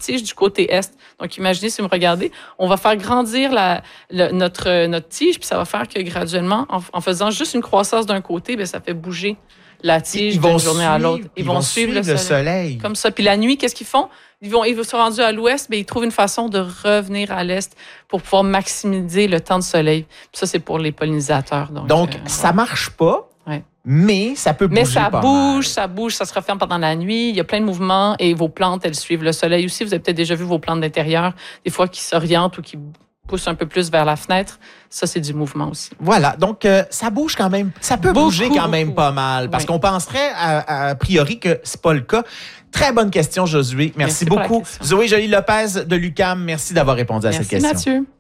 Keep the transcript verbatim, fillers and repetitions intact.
tige du côté est. Donc, imaginez, si vous me regardez, on va faire grandir la, le, notre, notre tige, puis ça va faire que graduellement, en, en faisant juste une croissance d'un côté, bien, ça fait bouger la tige d'une journée à l'autre. Ils, ils vont suivre, suivre le, soleil. le soleil. Comme ça. Puis la nuit, qu'est-ce qu'ils font? Ils vont, ils vont se rendre à l'ouest, mais ils trouvent une façon de revenir à l'est pour pouvoir maximiser le temps de soleil. Puis ça, c'est pour les pollinisateurs. Donc, donc euh, ça ouais. marche pas. Ouais. Mais ça peut bouger Mais ça pas bouge, mal. ça bouge, ça se referme pendant la nuit. Il y a plein de mouvements et vos plantes, elles suivent le soleil aussi. Vous avez peut-être déjà vu vos plantes d'intérieur, des fois qui s'orientent ou qui poussent un peu plus vers la fenêtre. Ça, c'est du mouvement aussi. Voilà, donc euh, ça bouge quand même. Ça peut Beaucoup, bouger quand même beaucoup. pas mal parce oui. qu'on penserait à, à priori que c'est pas le cas. Très bonne question, Josué. Merci, merci beaucoup. Zoé Joly-Lopez de l'U Q A M, merci d'avoir répondu à merci, cette question. Mathieu.